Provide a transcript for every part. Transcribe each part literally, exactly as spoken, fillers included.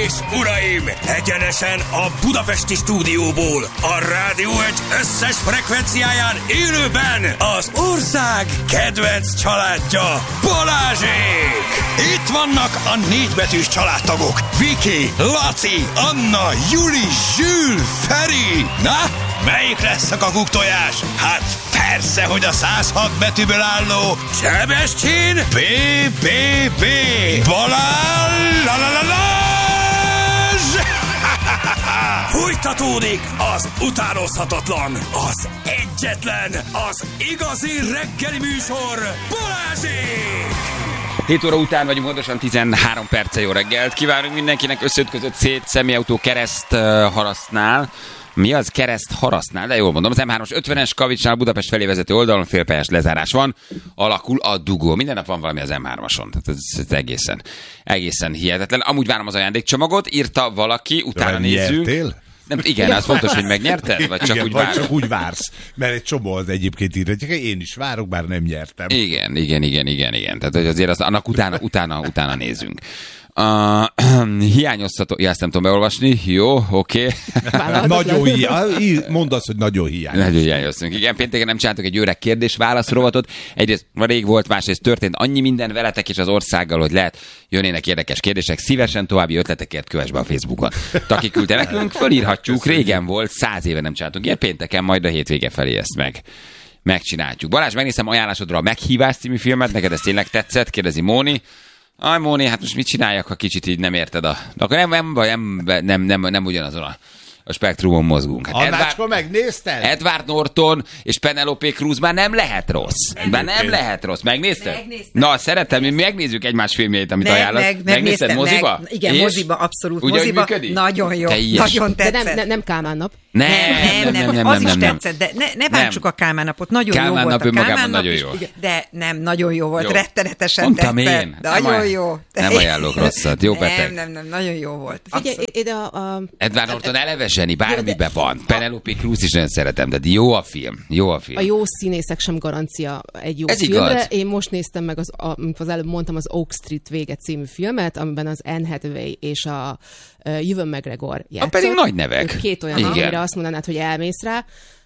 és uraim, egyenesen a budapesti stúdióból, a Rádió egy összes frekvenciáján élőben az ország kedvenc családja, Balázsék! Itt vannak a négybetűs családtagok, Viki, Laci, Anna, Juli, Zsül, Feri. Na, melyik lesz a kakuktojás? Hát persze, hogy a száz hat betűből álló Sebestyén bé bé bé Balázs! La la la la! Folytatódik az utánozhatatlan, az egyetlen, az igazi reggeli műsor, Balázsék! hét óra után vagyunk, pontosan tizenhárom perce. Jó reggelt kívánunk mindenkinek, összeütközött szét személyautó kereszt uh, harasznál. Mi az? Kereszt harasznál, de jól mondom. Az em hármas ötvenes Kavicsnál Budapest felé vezető oldalon félpályás lezárás van, alakul a dugó. Minden nap van valami az em hármason. Tehát ez, ez egészen, egészen hihetetlen. Amúgy várom az ajándékcsomagot, írta valaki, utána nézzünk. Nyertél? Nem, igen, az fontos, hogy megnyerted? Vagy csak igen, úgy vagy vársz? csak úgy vársz. Mert egy csomó az egyébként írhatják, én is várok, bár nem nyertem. Igen, igen, igen, igen, igen. Tehát hogy azért azt, annak utána, utána, utána nézünk. Uh, hiányoztató, ja, ezt nem tudom beolvasni. Jó, oké. Okay. Nagyon hiányos. Mondd azt, hogy nagyon hiányos. Nagyon hiányoztunk. Igen, pénteken nem csináltuk egy öreg kérdés-válasz rovatot. Egyrészt rég volt, másrészt történt annyi minden veletek és az országgal, hogy lehet jönnének érdekes kérdések. Szívesen további ötletekért kövess be a Facebookon. Taki küldte nekünk, fölírhatjuk. Régen volt, száz éve nem csináltunk. Ilyen pénteken, majd a hétvége felé ezt meg. Megcsináljuk. Balázs, megnézem ajánlásodra a Meghívás című filmet. Neked ez tényleg tetszett? Kérdezi Móni. Aj, Móni, hát most mit csináljak, ha kicsit így nem érted a... Akkor nem, nem, nem, nem, nem, nem ugyanazon a, a spektrumon mozgunk. Hát Annácska, megnézted? Edward Norton és Penelope Cruz már nem lehet rossz. Már nem lehet rossz. Megnézted? Megnéztem. Na, szeretem, mi megnézzük egymás filmjeit, amit meg, ajánlott. meg, Megnézted moziba? Meg, igen, és? moziba, abszolút Ugye, moziba. működik? Nagyon jó, Teljes. nagyon De tetszett. nem, nem, nem Kálmán nap. Nem, Nem, nem, nem, az is nem. tetszett, de ne, ne bántsuk a Kálmán napot, nagyon Kálmán jó nap volt a önmagában Kálmán nap nagyon is, jó. de nem, nagyon jó volt, Jó. rettenetesen Mondtam tetszett. én. Nagyon Nem jó. Nem ajánlok rosszat. Jó, beteg. Nem, nem, nem, nagyon jó volt. Figyelj, Abszolút. ide a... a Edward Norton eleve zseni, bármiben van. Penelope Cruz is nagyon szeretem, de jó a film. Jó a film. A jó színészek sem garancia egy jó Ez filmre. igaz. Én most néztem meg, az, a, mint az előbb mondtam, az Oak Street vége című filmet, amiben az Anne Hathaway és a uh, Ewan McGregor játszott. pedig nagy nevek. Ők két olyan, Igen. amire azt mondanád, hogy elmész rá.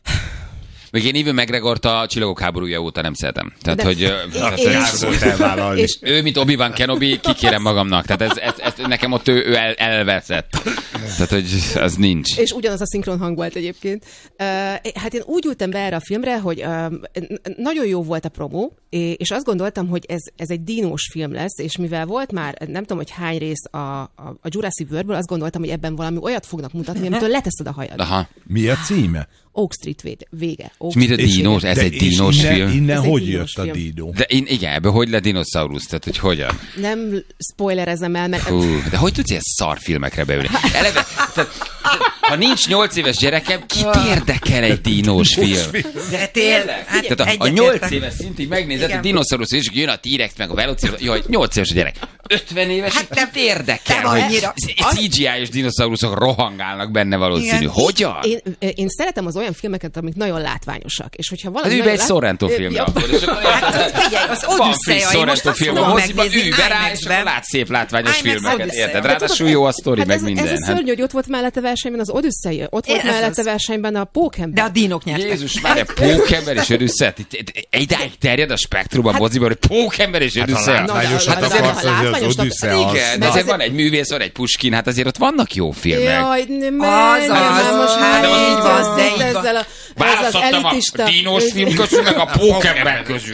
Még én Ewan McGregort a Csillagok háborúja óta nem szeretem. Tehát, De- hogy... ö, és- tehát, és- hogy- Kár volt elvállalni. És ő, mint Obi-Wan Kenobi, kikérem magamnak. Tehát ez, ez, ez nekem ott ő, ő el, elveszett. Tehát, hogy az nincs. És ugyanaz a szinkron hang volt egyébként. Uh, hát én úgy ültem be erre a filmre, hogy uh, nagyon jó volt a promó, és azt gondoltam, hogy ez, ez egy dinós film lesz, és mivel volt már, nem tudom, hogy hány rész a, a, a Jurassic Worldből, azt gondoltam, hogy ebben valami olyat fognak mutatni, amitől leteszed a hajad. Aha. Mi a címe? Oak Street vége. vége. Oak És mit a Street dínos? vége. Ez De egy és dínos innen, film? Innen Ez egy hogy dínos jött a film. dínó? De én, igen, ebből hogy lett dinoszaurusz? Tehát, hogy hogyan? Nem spoilerezem el, mert... Hú, de hogy tudsz ilyen szar filmekre beülni? Eleve, tehát, ha nincs nyolc éves gyerekem, kit érdekel egy dínós film? De tényleg, hát Tehát a, a egyetértek. nyolc éves szintig megnézed, Igen. a dinoszaurusz, és jön a T-rex, meg a velociraptor, jaj, nyolc éves a gyerek. ötven éves, Hát hát nem- nem érdekel, nem hogy annyira. cé gé í-s dinoszauruszok rohangálnak benne valószínű. Igen. Hogyan? Én, én szeretem az olyan filmeket, amik nagyon látványosak. És hogyha valami Hát ülj be egy nagyon lát- Sorrento Ö, filmre ja. akkor, és akkor Hát figyelj, az van friss Odüsszeja, én most Sorrento azt film a fogom moziba, megnézni ülj be rá, és IMAX-ben. akkor látsz szép látványos IMAX filmeket, Odüsszeja. érted? De Ráadásul jó a sztori, Hát meg ez, minden. ez a hát. szörnyű, hogy ott volt mellette versenyben az Odüsszei, ott volt Ez az. mellette versenyben a Pókember. De a dínok nyertek. Jézus, már egy pókember és Odüsszeja. Idáig terjed a spektrum a moziban, hogy pókember és Hát ha Odüsszeja. látványosat Na, de- akarsz, de- hogy az látványosnak- Odüsszea az. Igen, de Na, azért azért- van egy művész, van egy Puskin, hát azért ott vannak jó filmek. Jaj, nem, Az, az, most hát már így van, de így van. ezzel a, ezzel az Választottam a elitista... dínos film közül, meg a pókember közül.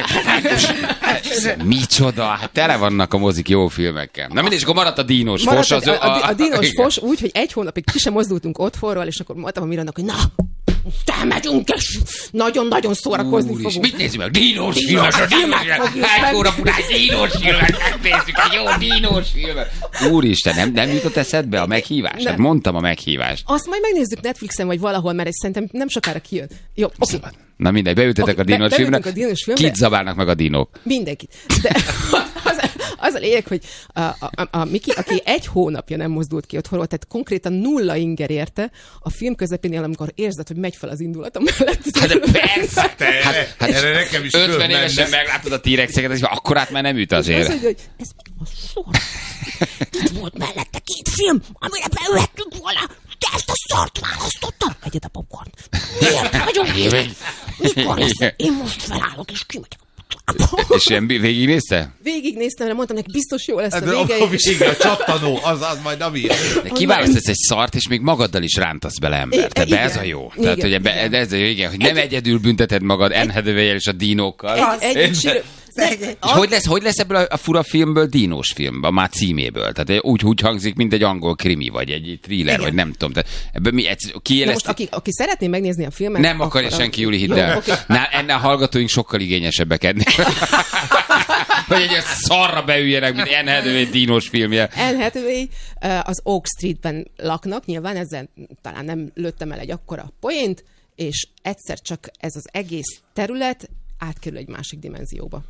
Micsoda, hát tele vannak a mozik jó filmekkel. Na mindegy, és akkor maradt a dínos Maradt fos. Az, a, a, a, a dínos igen. fos úgy, hogy egy hónapig ki sem mozdultunk otthonról, és akkor mondtam a Mirannak, hogy na, elmegyünk, és nagyon-nagyon szórakozni Úr is, fogunk. mit nézzük meg? Dínos Dínos filmet, a filmet dínos fogjuk filmet. meg. Egy óra után dínos filmet, megnézzük egy jó dínos filmet. Úristen, nem, nem jutott eszedbe a meghívás? Hát mondtam a meghívást. Azt majd megnézzük Netflixen, vagy valahol, mert ez szerintem nem sokára kijön. Jó, oké. Szabad. Na mindegy, beültetek Oké, a dínos be- filmre. beültünk a dínos filmre. Kit zabálnak meg a dinók? Mindenkit. De az, az a lényeg, hogy a, a, a, a Miki, aki egy hónapja nem mozdult ki otthonról, tehát konkrétan nulla inger érte, a film közepénél, amikor érzed, hogy megy fel az indulatom mellett. Hát persze! Te, Hát, hát erre nekem is ötven fölmenne. évesen meglátod a T-rexeket, és akkorát már nem üt Az, azért. hogy, hogy ez mi a sor? Itt volt mellette két film, amire beülhettünk volna, de ezt a szart választottam. Egyed a popcorn. Miért vagyunk? Mikor lesz? Én most felállok, és kimegyek. És ilyen végignézte? Végignéztem, mert mondtam neki, biztos jó lesz a Hát, a, vége. a és- vége, a csattanó, az, az majd ami. De kiválasztasz egy szart, és még magaddal is rántasz bele embert. Igen. Ebbe ez a jó. Tehát, Igen, hogy ebbe, igen. ez a jó, igen, hogy nem egyedül bünteted magad Anne Hathaway-el és a dinókkal. Egy, egy, sírő, És hogy lesz, hogy lesz ebből a, a fura filmből dínós film, a már címéből? Tehát úgy, úgy hangzik, mint egy angol krimi, vagy egy thriller, Igen. vagy nem tudom. Tehát ebből mi, egy, Na most, kiéleszti... aki, aki szeretné megnézni a filmet... Nem akarja akkor- senki, Júli, hidd Jó, el. oké. Ná, ennél a hallgatóink sokkal igényesebbek ennél. Hogy egy olyan szarra beüljenek, mint Anne Hathaway dínós filmje. Anne Hathaway uh, az Oak Streetben laknak, nyilván ezzel talán nem lőttem el egy akkora poént, és egyszer csak ez az egész terület átkerül egy másik dimenzióba.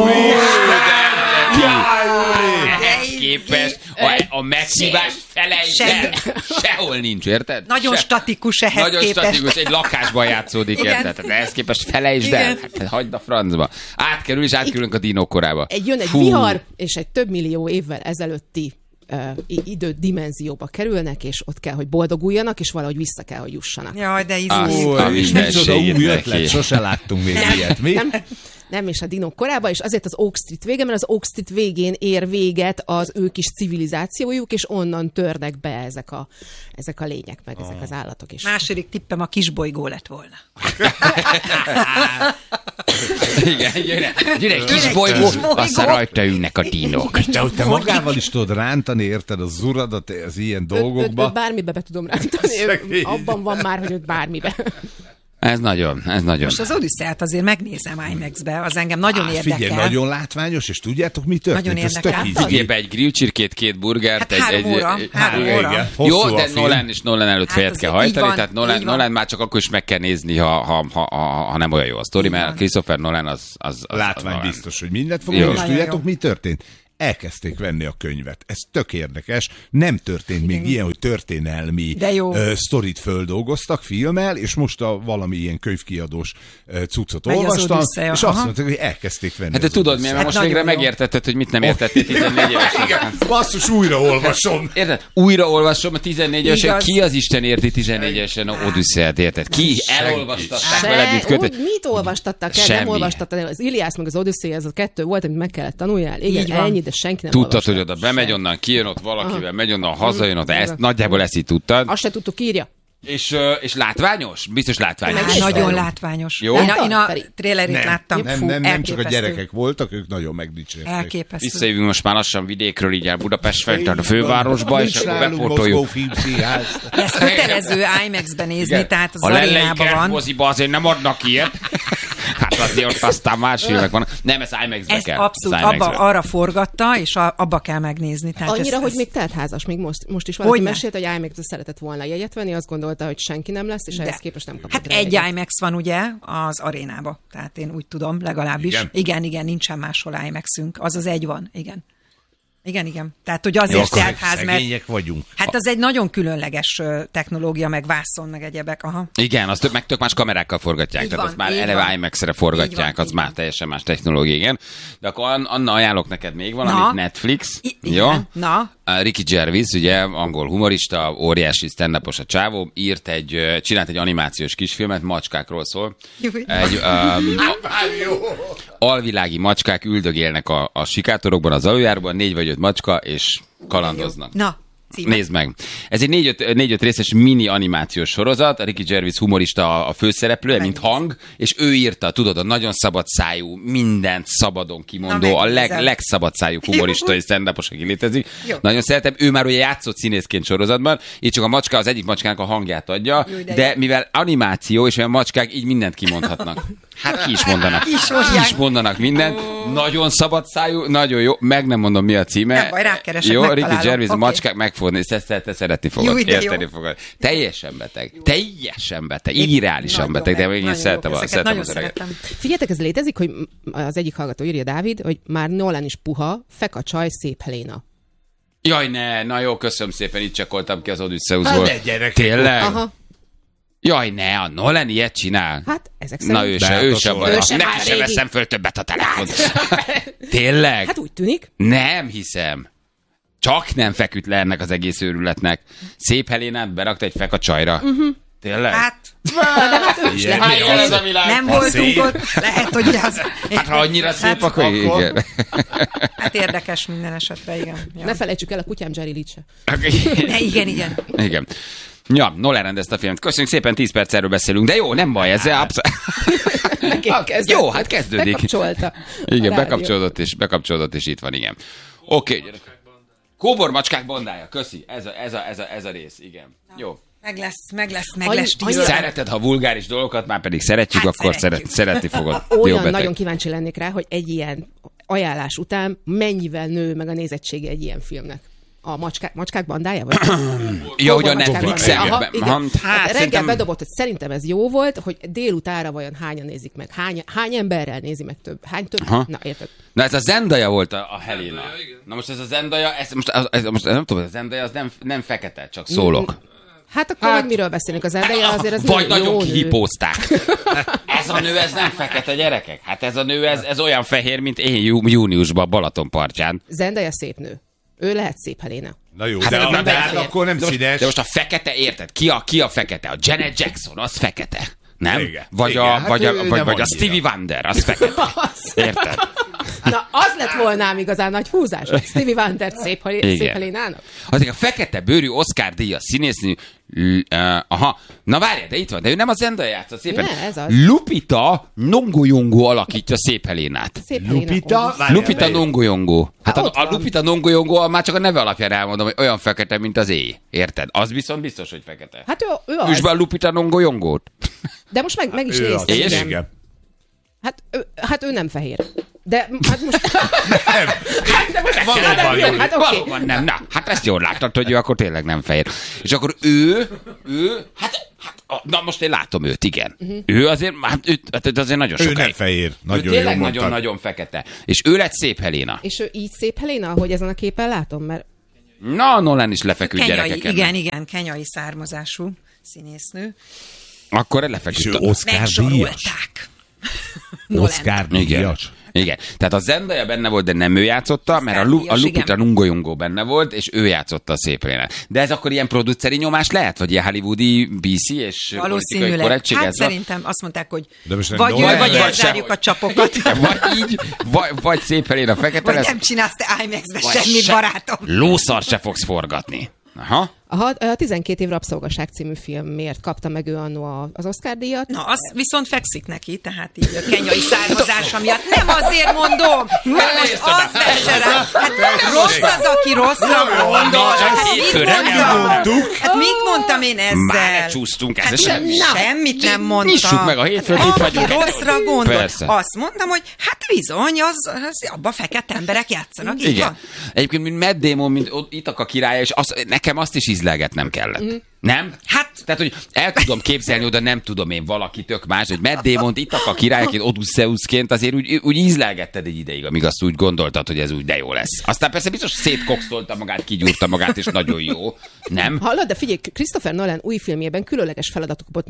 Ehhez képest a, a meghívást felejtsd el. Sehol nincs, érted? Nagyon Se- statikus ehhez Nagyon képest. statikus, egy lakásban játszódik, Igen. érted? Tehát ehhez képest felejtsd el. Igen. Hát, hagyd a francba. Átkerül, és átkerülünk a dinók korába. Egy jön egy Fú. vihar, és egy több millió évvel ezelőtti uh, idődimenzióba kerülnek, és ott kell, hogy boldoguljanak, és valahogy vissza kell, hogy jussanak. Jaj, de Azt izé. a És micsoda mindenségét új neki. ötlet, sose láttunk még ilyet, mi? Nem, nem, és a dinók korába, és azért az Oak Street vége, mert az Oak Street végén ér véget az ő kis civilizációjuk, és onnan törnek be ezek a, ezek a lények, meg ezek az állatok is. Második tippem a kisbolygó lett volna. Igen, jön egy, jön egy kis bolygó, kisbolygó. aztán rajta ülnek a dinók. De hogy te magával is tudod rántani, érted, az uradat az ilyen Őt, őt, dolgokba. őt bármibe be tudom rántani, ő- Szegény. abban van már, hogy őt bármibe. Ez nagyon, ez nagyon. Most az Odüsszát azért megnézem IMAX-be, az engem nagyon Á, érdekel. figyelj, nagyon látványos, és tudjátok, mi történt? Nagyon Ez tök érdekel. ízlés. Figyelj be, egy grillcsirkét, két burgert, Hát egy... három egy, óra, egy, három Igen, óra. igen. Jó, Hosszú a de film. Nolan és Nolan előtt Hát fejet az kell így hajtani, van, tehát Nolan, így van. Nolan már csak akkor is meg kell nézni, ha, ha, ha, ha, ha nem olyan jó a sztori, Így mert van. Christopher Nolan az... az, az Látvány az biztos, hogy mindent fog Jó. mondani, és Nagyon tudjátok, jó. mi történt? Elkezdték venni a könyvet. Ez tök érdekes. Nem történt még ilyen, hogy történelmi De jó. ö, sztorit földolgoztak filmmel, és most a valami ilyen könyvkiadós ö, cuccot Megy az olvastam, Odüsszeja, és aha. azt mondták, hogy elkezdték venni. Hát te az tudod, mi, Odüsszeit. mert Hát most végre nagyon jó. megértetted, hogy mit nem értettél tizennégy évesen. Igen, basszus, újra olvasom. Érted? Újra olvasom a tizennégy évesen. Igaz. Ki az Isten érti tizennégy évesen a Odüsszeát, érted? Ki elolvastatták veled, mit kötött? úgy, mit olvastattak el? Nem Semmi. olvastattad el. Az Iliász meg az Odüsszéja, ez a kettő volt, amit meg kellett tanuljál. Igen, Így van. ennyi, de senki nem Tudtad, olvasta. hogy oda bemegy onnan, kijön ott valakivel, Aha. megy onnan, hazajön ott, ezt Igen. nagyjából ezt így tudtad. Azt se tudtuk, írja. És, ö, és látványos? Biztos látványos. Meg Hát, is nagyon fel. látványos. Jó. Én a, Láttad, én a Feri? trailerét láttam. nem, Fú, nem, nem csak a elképesztő. gyerekek voltak, ők nagyon megdicsérték. Elképesztő. Visszajövünk most már lassan vidékről, így el Budapest felé, tehát a fővárosba, és Nincs akkor nálunk Mozgó bepótoljuk. Filmszínház. Ez kötelező IMAX-ben nézni, Igen. tehát az a lellei arénában van. kertmoziba azért nem adnak ilyet. Hát azért ott aztán más filmek vannak. Nem, ez IMAX-be Ez kell. abszolút Ez abba, IMAX-be. arra forgatta, és a, abba kell megnézni. Tehát Annyira, ez, hogy ez, még teltházas, még most, most is valaki Hogyne? mesélt, hogy IMAX-be szeretett volna jegyet venni, azt gondolta, hogy senki nem lesz, és De. ehhez képest nem kapott Hát rá egy jegyet. IMAX van ugye az arénába, tehát én úgy tudom, legalábbis. Igen? Igen, igen, nincsen máshol IMAX-ünk, az az egy van, igen. Igen, igen. Tehát, hogy Jó, azért akkor teltház, mert szegények vagyunk. hát az egy nagyon különleges ö, technológia, meg vászon, meg egyebek. Aha. Igen, azt tök, meg tök más kamerákkal forgatják, Így tehát van, azt már így eleve van. IMAX-re Így forgatják, van, az így már van. teljesen más technológia, igen. De akkor An- Anna, ajánlok neked még valamit, Na. Netflix. I- Jó? igen. Na. A Ricky Gervais, ugye, angol humorista, óriási stand-upos a csávó, írt egy, ö, csinált egy animációs kisfilmet, macskákról szól. Jó. Egy um, alvilági macskák üldögélnek a, a sikátorokban, az aluljárban, négy vagy öt macska, és kalandoznak. Na, címe. Nézd meg. Ez egy négy-öt, négy-öt részes mini animációs sorozat, a Ricky Gervais humorista a, a főszereplője, mint hang, és ő írta, tudod, a nagyon szabad szájú, mindent szabadon kimondó, Na, a leg, megnézem. legszabad szájú humorista és stand-upos, aki létezik. Jó. Nagyon szeretem. Ő már ugye játszott színészként sorozatban, így csak a macska az egyik macskának a hangját adja, Jó, de de jó. mivel animáció, és olyan macskák így mindent kimondhatnak. Hát ki is mondanak. Ki is Ki mondják. is mondanak mindent. Nagyon szabad szájú, nagyon jó. Meg nem mondom, mi a címe. Nem baj, rákeresek, Jó, megtalálom. Ricky Gervais Oké. macskák, meg fogod nézni, te, te szeretni fogod, Jó, de érteni jó. fogod. Teljesen beteg, teljesen beteg, irreálisan beteg, de még én szeretem a, szeretem nagyon az öreget. szeretem. Figyeljetek, ez létezik, hogy az egyik hallgató írja, Dávid, hogy már Nolan is puha, fek a csaj, szép Helena. Jaj, ne, na jó, köszönöm szépen, itt csekoltam ki az Hát Odysseusból. ne, gyerekek. Tényleg? Aha. Jaj, ne, a Nolan ilyet csinál. Hát ezek szerint... Na ő De se, hát ő az sem olyan. van. Ő sem Neki már sem régi. veszem föl többet a telefont. Tényleg? Hát úgy tűnik. Nem hiszem. Csak nem feküdt le ennek az egész őrületnek. Szép Helénát berakta egy fek a csajra. Uh-huh. Tényleg? Hát, Ilyen, Hát, ilyen, jó, ez az- a világ. nem Ha voltunk szép. ott, lehet, hogy az... Hát ha annyira szép, Hát, akkor, akkor- igen. Hát érdekes minden esetre, igen. Ja. Ne felejtsük el a kutyám Jerry Litch-e. Ne, igen, igen. Igen. Ja, Nolan rendezte a filmet. Köszönjük szépen, tíz perc erről beszélünk, de jó, nem baj, ez abszolút. Jó, hát kezdődik. Bekapcsolta. Igen, A rádió. bekapcsolódott és, bekapcsolódott és itt van, igen. Oké. Okay. Kóbor macskák bandája, köszi. Ez a, ez a, ez a, ez a rész, igen. Jó. Meg lesz, meg lesz, meg Annyi- lesz annyi- stílus. Szereted, ha vulgáris dolgokat, már pedig szeretjük, Hát akkor szeretjük. szeret, szeretni fogod. Olyan Jó beteg. nagyon kíváncsi lennék rá, hogy egy ilyen ajánlás után mennyivel nő meg a nézettsége egy ilyen filmnek. A macskák, macskák bandája? Vagy? Ja, hogy a Macskák Netflixen. bandája. Aha, Aha, igen. ha, Hát hát reggel szerintem... bedobott, hogy szerintem ez jó volt, hogy délutára vajon hányan nézik meg, hány, hány emberrel nézi meg több, hány több, Aha. na érted. Na ez a Zendaya volt a, a Helena. Na most ez a Zendaya, ez, most, ez, ez, most nem tudom, a Zendaya az nem, nem fekete, csak szólok. Hát akkor Hát- hát, miről beszélünk? Az Zendaya azért az Vagy jó nagyon nő. kihipózták. Ez a nő, ez nem fekete, gyerekek. Hát ez a nő, ez, ez olyan fehér, mint én jú, júniusban a Balaton partján. Zendaya szép nő. Ő lehet szép Helena. Na jó, Hát de, nem de, de hát belefér. akkor nem De most, színes. de most a fekete, érted? Ki a, ki a fekete? A Janet Jackson, az fekete. Nem? Igen. Vagy, Igen, a, hát vagy, a, ő vagy, nem vagy a annyira. Stevie Wonder, az fekete. Érted? Na, az lett volna ám igazán nagy húzás. Stevie Wonder szép, Igen. szép Helénának. Azért a fekete bőrű Oscar díjas színésznő, l- uh, aha, na várjál, de itt van, de ő nem a Zendaya játszott szépen. Ne, ez az. Lupita Nyong'o Nyong'o szép Helénát. Szép Lupita? Helena. Várjál, Lupita de- Nyong'o Nyong'o. Hát Hát a, ott a van. Lupita Nyong'o Nyong'o már csak a neve alapján elmondom, hogy olyan fekete, mint az éj. Érted? Az viszont biztos, hogy fekete. Hát ő, ő az. Üsd be a Lupita Nyong'o Nyong'ót. De most meg, meg is Ő az. néztem. És? igen. Igen. Hát ő, hát ő nem fehér. De hát most... Nem. Hát, de most Valóban hát, jó. hát oké. Valóban nem. Na, hát ezt jól láttad, hogy ő akkor tényleg nem fehér. És akkor ő, ő, hát, hát a- na most én látom őt, igen. Uh-huh. Ő azért, hát ő, hát azért nagyon Ő sokáig. nem fehér. Ő Nagyon jó tényleg mondtad. nagyon-nagyon fekete. És ő lett szép Helena. És ő így szép Helena, ahogy ezen a képen látom, mert Na, Nolan is lefeküdt Kenyai, gyerekeken. igen, igen, kenyai származású színésznő. Akkor És lefeküdt. ő a- Oscar díjas. Megsorolták. Nolan. Oscar Igen. díjas. Igen. Tehát a Zendaya benne volt, de nem ő játszotta, mert a, Lu- a díjas, Lupita igen. Nyong'o Nyong'o benne volt, és ő játszotta a szép Helenát. De ez akkor ilyen produceri nyomás lehet? Vagy ilyen hollywoodi bé cé és politikai Valószínűleg. korrektség? Hát ez van? szerintem azt mondták, hogy De most nem vagy ő, Nolan vagy vagy elzárjuk sem. a csapokat. Vagy így, vagy, vagy szép Helena fekete Vagy lesz, nem csinálsz te IMAX-be vagy semmit, se- barátom. lószar se fogsz forgatni. Aha. a, a tizenkét év rabszolgaság című filmért kapta meg ő annó a- az Oscar díjat. Na, az viszont fekszik neki, tehát így a kenyai származása miatt. Nem azért mondom, mert most az vesse rá. Hát rossz az, aki rosszra gondol. Hát mit hétfőre mondtam? mondtuk. Hát mit mondtam én Már ezzel? csúsztunk, ez Hát semmi. semmit nem mondtam. Nyissuk meg a hétfőt, itt Aki vagyunk. rosszra gondol. Persze. Azt mondtam, hogy hát bizony, az, az abban fekete emberek játszanak. Így Igen. van. Egyébként, mint Matt Damon, mint Itaka királya, és az, nekem azt is ízlelgetnem kellett. Mm. Nem? Hát- Tehát, hogy el tudom képzelni oda, nem tudom én, valaki tök más, hogy Matt Damon-t Itaka királyként, Odysseusként azért úgy, úgy ízlelgetted egy ideig, amíg azt úgy gondoltad, hogy ez úgy de jó lesz. Aztán persze biztos szétkokszolta magát, kigyúrta magát, és nagyon jó. Nem? Hallod, de figyelj, Christopher Nolan új filmjében különleges feladatok volt.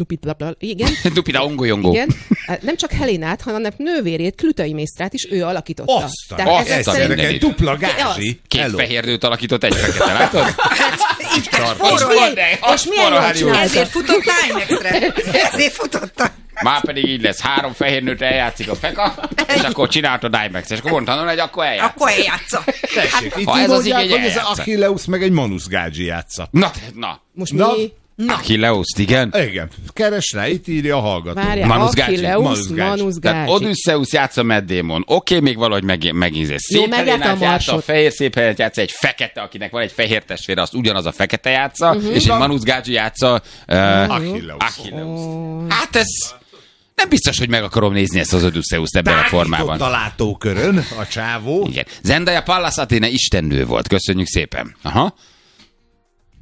Igen. Dupida ongó-jongó. Igen. Nem csak Helénát, hanem nővérét, Klütai Mésztrát is ő alakította. Aztán. Tehát Azt ezek a szerint- mindenit. Egy dupla gázsi. Két Hello. fehér nőt alakított, egy fekete, látod? Hát, így kell És spórolni. milyen, és milyen jól csinálta. Ezért futott IMAX-re. Ezért futottak. Már pedig így lesz, három fehér nőt eljátszik a feka, és akkor csináltad IMAX, és akkor mondta, hogy akkor eljátsz. Akkor eljátsza. Tessék, itt Ha így ez az mondják, igény, hogy ez eljátsza. Achilleus meg egy Manus Gágyi játsza. Na, te- na. Most Na. mi? Achilleus, igen. Igen, keres rá, itt írja a hallgató. Várjál, Manus Gágyi. Achilleus, Manus Gágyi. Manus Tehát Gágyi. Odysseus játsza Matt Damon. Oké, okay, még valahogy meg, megízés. Jó, Szép megjárta Helénát a játsza, a Marsot. fehér szép helyet játsza, egy fekete, akinek van egy fehér testvére, azt ugyanaz a fekete játsza, Mhm. és egy Manus Gágyi játsza uh, Achilleus. Achilleus. Hát ez nem biztos, hogy meg akarom nézni ezt az Odysseust ebben a formában. a látókörön a csávó. Igen. Zendaya Pallas Athena istennő volt. Köszönjük szépen. Aha.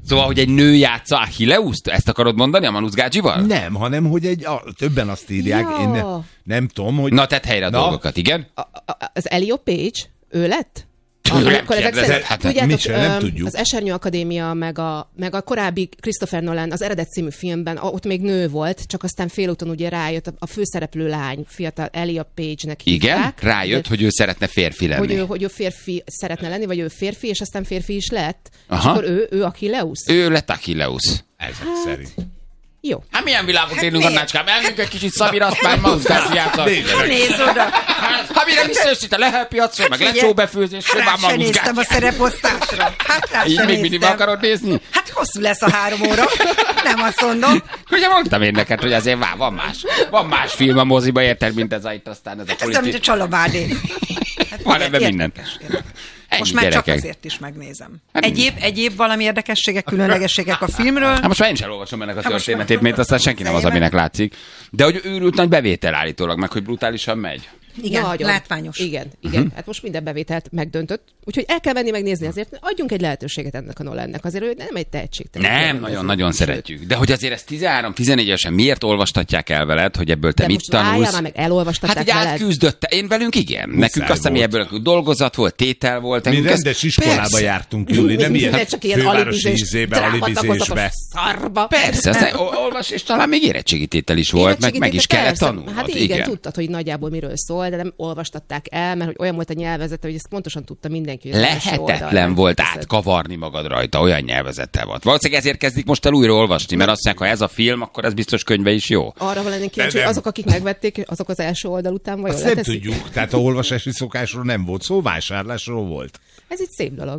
Szóval, hogy egy nő játsza Achilleuszt? Ezt akarod mondani a Manusz Gácsival? Nem, hanem, hogy egy, a, többen azt írják, Ja. én ne, nem tudom, hogy... Na, tedd helyre a Na. dolgokat, igen? A, a, az Elio Page, ő lett? Nem Akkor ezek kérdezed, szerint, hát tudjátok, mit sem, nem öm, tudjuk. az Esernyő Akadémia, meg a, meg a korábbi Christopher Nolan, az Eredet című filmben, ott még nő volt, csak aztán félúton ugye rájött, a, a főszereplő lány, fiatal Elia Page-nek Igen? hívták. Rájött, De- hogy ő szeretne férfi lenni. hogy ő, hogy ő férfi szeretne lenni, vagy ő férfi, és aztán férfi is lett. Aha. És akkor ő, ő Achilleus? Ő lett Achilleus. Ezek szerint. Jó. Hát milyen világot élünk, miért? Annácskám? Elmegyünk egy kicsit Szabira, azt már Manusz Gácsi játszott. Nézd oda! Hát mire visszajössz itt a lehelpiacról, meg Figyelj, lecsóbefőzés, hát már rá se Manusz néztem a Gácsi. szereposztásra. Hát rá Így se még mindig néztem. akarod nézni? Hát hosszú lesz a három óra. Nem azt mondom. Ugye mondtam én neked, hogy azért vá, van más. Van más film a moziba, érted, mint ez a itt aztán ez a Hát ez olyan, mint a politik. Csalabádé. Hát Van ugye, ebben minden. érdekes, érdekes. Ennyi, Most már csak gyerekek. azért is megnézem. Hát- Egyéb, egyéb valami érdekességek, különlegességek a filmről. Hát most már én sem olvasom ennek a Hát most történetét, már- mint aztán senki nem az, Fejében. aminek látszik. De hogy őrült nagy bevétel állítólag, meg hogy brutálisan megy. Igen, Nagyon. látványos. Igen, igen. Uh-huh. Hát most minden bevételt megdöntött. Úgyhogy el kell menni megnézni, azért adjunk egy lehetőséget ennek a Nolannek. Azért ő nem egy tehetségtelen. Nem, rendező. nagyon-nagyon Sőt, szeretjük. De hogy azért ezt tizenhárom-tizenegy évesen miért olvastatják el veled, hogy ebből te De mit most várjál tanulsz? már meg, elolvastatták Hát így veled. átküzdötte. Én velünk igen. Nekünk azt hiszem, volt. ebből a dolgozat volt, tétel volt. Mi nekünk ez- rendes iskolába Persze. jártunk, Júli, nem ilyen De csak ilyen fővárosi alibizés, ízébe, drámatakozok alibizésbe. a szarba. Persze, aztán ol- olvas, és talán még érettségítétel is volt, meg, meg is kellett Persze. tanulnod. Hát igen, tudtad, hogy nagyjából miről szól, de nem olvastatták el, mert hogy olyan volt a nyelvezete, hogy ezt pontosan tudta mindenki. Hogy az első Lehetetlen oldalon volt megteszed. átkavarni magad rajta, olyan nyelvezettel volt. Valószínűleg ezért kezdik most el újra olvasni, mert azt mondják, ha ez a film, akkor ez biztos könyve is jó. Arra van lenni kíváncsi, De hogy nem. azok, akik megvették, azok az első oldal után vajon Azt nem leteszik? tudjuk, tehát a olvasási szokásról nem volt szó, vásárlásról volt. Ez egy szép dolog.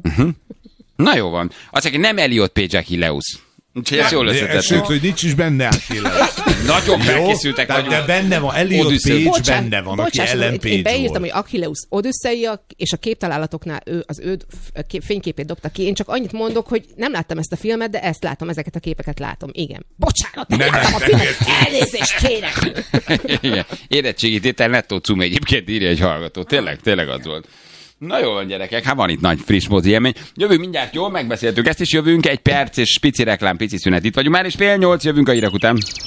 Na jó van. Azt mondják, hogy nem Elliot Page Achilleus. Úgyhogy ezt jól Sőt, összetettük. hogy nincs is benne Achilles. Nagyon Jó? felkészültek Tehát, vagyunk. de benne van, Elliot Odyssey. Page Bocsánat, benne van, aki bocsáss, Ellen én- Page Én beírtam, volt. hogy Achilleus Odüsszeia, és a képtalálatoknál ő, az ő f- kép- fényképét dobta ki. Én csak annyit mondok, hogy nem láttam ezt a filmet, de ezt látom, ezeket a képeket látom. Igen. Bocsánat, nem Nem, láttam a nem, filmet. Elnézést kérek. Igen. Érettségi tétel nettó cum egyébként írja egy hallgató. Tényleg, tényleg az volt. Na jó van, gyerekek, hát van itt nagy friss mozi élmény. Jövünk mindjárt, jól megbeszéltük ezt is, jövünk egy perc és pici reklám, pici szünet. Itt vagyunk már, és fél nyolc jövünk a hírek után.